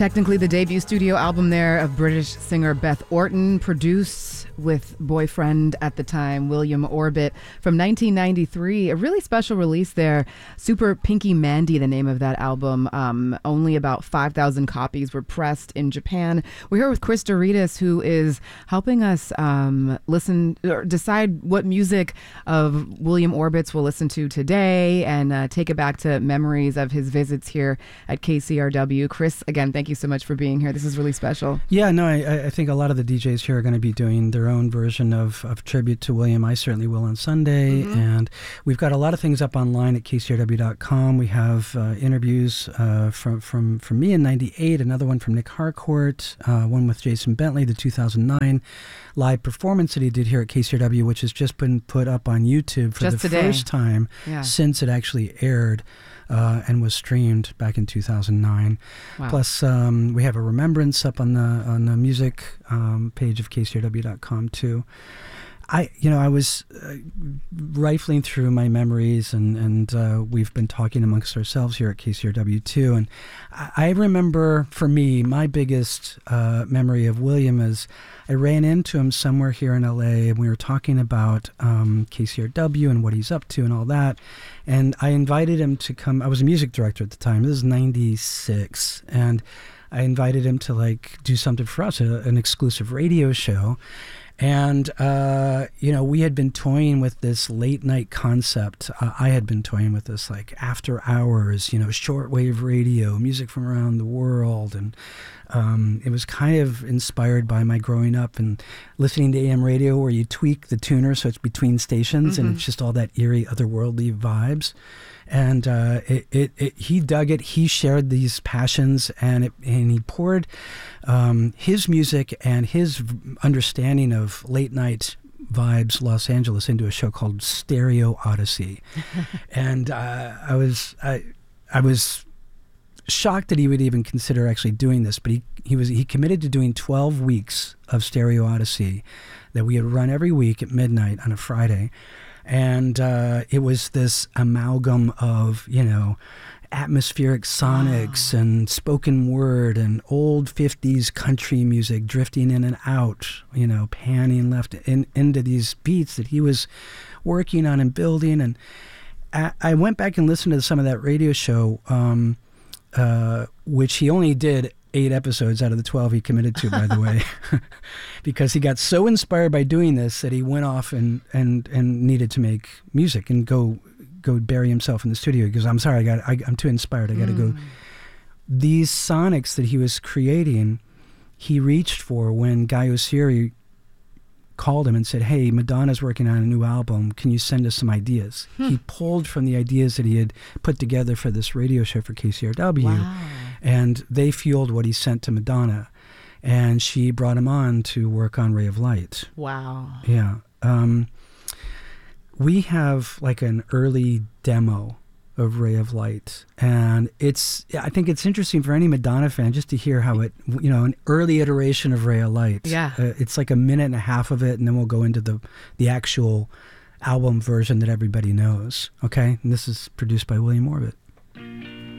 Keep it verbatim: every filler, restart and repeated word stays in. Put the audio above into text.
Technically the debut studio album there of British singer Beth Orton, produced with boyfriend at the time, William Orbit, from nineteen ninety-three. A really special release there. Super Pinky Mandy, the name of that album. Um, only about five thousand copies were pressed in Japan. We're here with Chris Douridas, who is helping us um, listen or decide what music of William Orbit's we'll listen to today and uh, take it back to memories of his visits here at K C R W. Chris, again, thank you so much for being here. This is really special. Yeah, no, I, I think a lot of the D Js here are going to be doing their own version of, of tribute to William. I certainly will on Sunday. Mm-hmm. And we've got a lot of things up online at K C R W dot com. We have uh, interviews uh, from, from, from me in ninety-eight, another one from Nick Harcourt, uh, one with Jason Bentley, the two thousand nine live performance that he did here at K C R W, which has just been put up on YouTube for just the today. first time yeah. since it actually aired. Uh, and was streamed back in two thousand nine. Wow. Plus, um, we have a remembrance up on the on the music um, page of K C R W dot com too. I, you know, I was uh, rifling through my memories, and and uh, we've been talking amongst ourselves here at K C R W too. And I, I remember, for me, my biggest uh, memory of William is I ran into him somewhere here in L A, and we were talking about um, K C R W and what he's up to and all that. And I invited him to come. I was a music director at the time. This is ninety-six, and I invited him to like do something for us, a, an exclusive radio show. And, uh, you know, we had been toying with this late night concept. Uh, I had been toying with this like after hours, you know, shortwave radio, music from around the world. And um, it was kind of inspired by my growing up and listening to A M radio, where you tweak the tuner so it's between stations, mm-hmm. and it's just all that eerie, otherworldly vibes. And uh, it, it, it, he dug it. He shared these passions, and it, and he poured um, his music and his understanding of late night vibes Los Angeles into a show called Stereo Odyssey. And uh, I was I I was shocked that he would even consider actually doing this, but he he was he committed to doing twelve weeks of Stereo Odyssey that we would run every week at midnight on a Friday. And uh, it was this amalgam of, you know, atmospheric sonics wow. and spoken word and old fifties country music drifting in and out, you know, panning left in, into these beats that he was working on and building. And I, I went back and listened to some of that radio show, um, uh, which he only did eight episodes out of the twelve he committed to, by the way, because he got so inspired by doing this that he went off and, and, and needed to make music and go go bury himself in the studio. He goes, I'm sorry, I got I, I'm too inspired. I got to mm. go. These sonics that he was creating, he reached for when Guy Oseary called him and said, hey, Madonna's working on a new album. Can you send us some ideas? Hmm. He pulled from the ideas that he had put together for this radio show for K C R W. Wow. And they fueled what he sent to Madonna. And she brought him on to work on Ray of Light. Wow. Yeah. Um, we have like an early demo of Ray of Light. And it's, I think it's interesting for any Madonna fan just to hear how it, you know, an early iteration of Ray of Light. Yeah. Uh, it's like a minute and a half of it, and then we'll go into the, the actual album version that everybody knows. Okay? And this is produced by William Orbit.